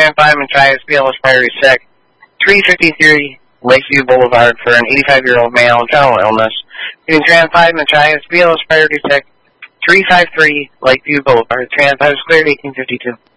Tran 5 Matthias, BLS priority sec, 353 Lakeview Boulevard for an 85-year-old male, general illness. Unit Tran 5 Matthias, BLS priority sec, 353 Lakeview Boulevard. Tran 5 is cleared, 1852.